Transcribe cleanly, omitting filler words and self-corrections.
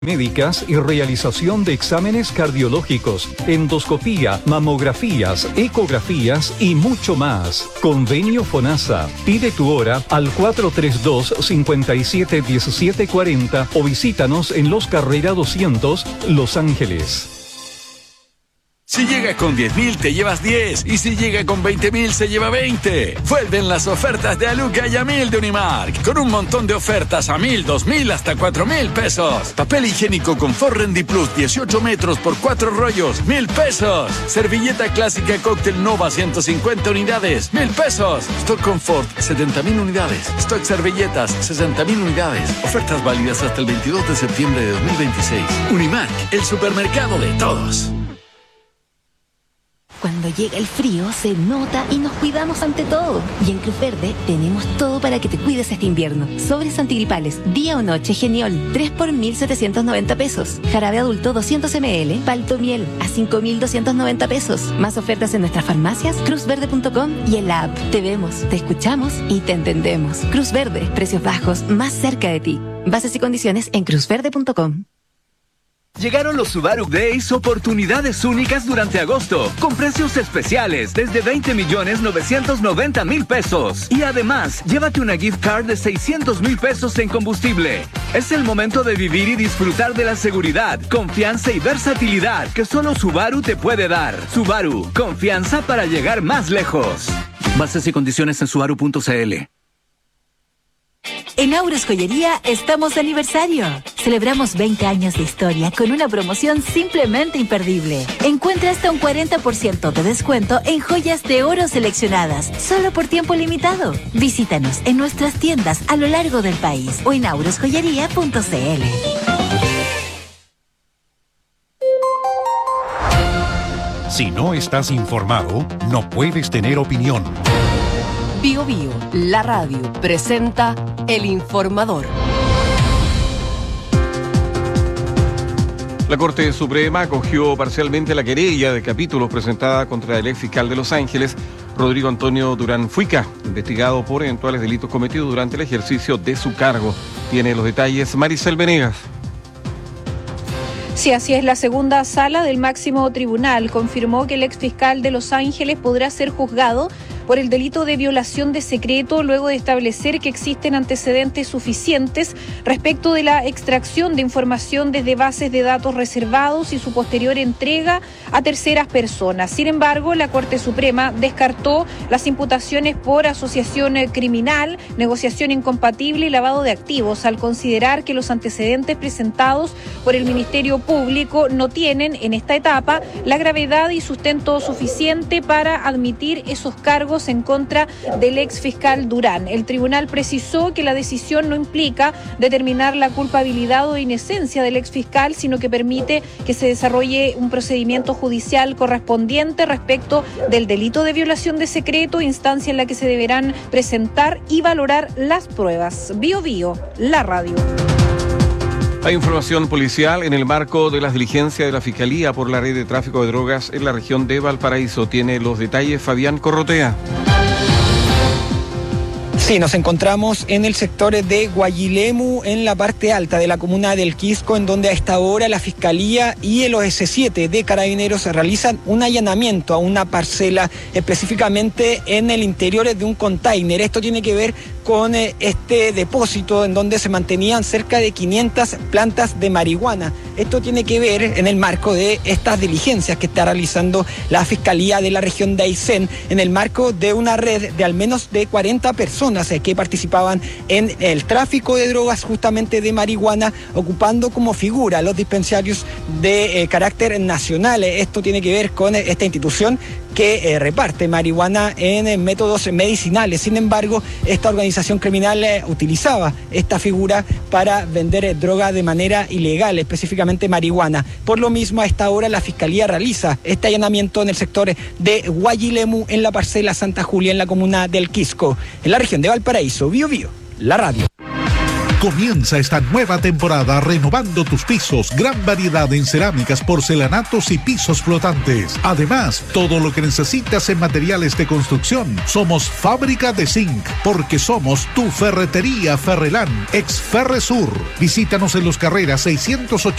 médicas y realización de exámenes cardiológicos, endoscopía, mamografías, ecografías y mucho más. Convenio FONASA. Pide tu hora al 432-571740 o visítanos en Los Carrera 200, Los Ángeles. Si llega con 10.000 te llevas 10 y si llega con 20.000 se lleva 20. Vuelven las ofertas de Aluca y a 1.000 de Unimark, con un montón de ofertas a 1.000, 2.000 hasta 4.000 pesos. Papel higiénico Confort Rendi Plus 18 metros por 4 rollos, 1.000 pesos. Servilleta clásica Cóctel Nova 150 unidades, 1.000 pesos. Stock Confort 70.000 unidades. Stock servilletas 60.000 unidades. Ofertas válidas hasta el 22 de septiembre de 2026. Unimark, el supermercado de todos. Cuando llega el frío, se nota y nos cuidamos ante todo. Y en Cruz Verde tenemos todo para que te cuides este invierno. Sobres antigripales, día o noche Geniol, 3 por 1.790 pesos. Jarabe adulto 200 ml, Paltomiel, a 5.290 pesos. Más ofertas en nuestras farmacias, cruzverde.com y en la app. Te vemos, te escuchamos y te entendemos. Cruz Verde, precios bajos, más cerca de ti. Bases y condiciones en cruzverde.com. Llegaron los Subaru Days, oportunidades únicas durante agosto, con precios especiales desde 20.990.000 pesos. Y además, llévate una gift card de 600.000 pesos en combustible. Es el momento de vivir y disfrutar de la seguridad, confianza y versatilidad que solo Subaru te puede dar. Subaru, confianza para llegar más lejos. Bases y condiciones en subaru.cl. En Auros Joyería estamos de aniversario. Celebramos 20 años de historia con una promoción simplemente imperdible. Encuentra hasta un 40% de descuento en joyas de oro seleccionadas, solo por tiempo limitado. Visítanos en nuestras tiendas a lo largo del país o en aurosjoyería.cl. Si no estás informado, no puedes tener opinión. Bio Bio, la radio, presenta El Informador. La Corte Suprema acogió parcialmente la querella de capítulos presentada contra el ex fiscal de Los Ángeles, Rodrigo Antonio Durán Fuica, investigado por eventuales delitos cometidos durante el ejercicio de su cargo. Tiene los detalles Maricel Venegas. Sí, así es. La segunda sala del máximo tribunal confirmó que el exfiscal de Los Ángeles podrá ser juzgado por el delito de violación de secreto luego de establecer que existen antecedentes suficientes respecto de la extracción de información desde bases de datos reservados y su posterior entrega a terceras personas. Sin embargo, la Corte Suprema descartó las imputaciones por asociación criminal, negociación incompatible y lavado de activos, al considerar que los antecedentes presentados por el Ministerio Público no tienen, en esta etapa, la gravedad y sustento suficiente para admitir esos cargos en contra del ex fiscal Durán. El tribunal precisó que la decisión no implica determinar la culpabilidad o inocencia del ex fiscal, sino que permite que se desarrolle un procedimiento judicial correspondiente respecto del delito de violación de secreto, instancia en la que se deberán presentar y valorar las pruebas. Bio Bio, la radio. Hay información policial en el marco de las diligencias de la Fiscalía por la red de tráfico de drogas en la región de Valparaíso. Tiene los detalles Fabián Corrotea. Sí, nos encontramos en el sector de Guayilemu, en la parte alta de la comuna del Quisco, en donde a esta hora la Fiscalía y el OS7 de Carabineros realizan un allanamiento a una parcela, específicamente en el interior de un container. Esto tiene que ver con este depósito en donde se mantenían cerca de 500 plantas de marihuana. Esto tiene que ver en el marco de estas diligencias que está realizando la Fiscalía de la región de Aysén, en el marco de una red de al menos de 40 personas que participaban en el tráfico de drogas, justamente de marihuana, ocupando como figura los dispensarios de carácter nacional. Esto tiene que ver con esta institución que reparte marihuana en métodos medicinales. Sin embargo, esta organización criminal utilizaba esta figura para vender droga de manera ilegal, específicamente marihuana. Por lo mismo, a esta hora la Fiscalía realiza este allanamiento en el sector de Guayilemu, en la parcela Santa Julia, en la comuna del Quisco, en la región de Valparaíso. Bio Bio, la radio. Comienza esta nueva temporada renovando tus pisos, gran variedad en cerámicas, porcelanatos y pisos flotantes. Además, todo lo que necesitas en materiales de construcción. Somos Fábrica de Zinc, porque somos tu ferretería Ferrelán, ex Ferresur. Visítanos en Los Carreras 680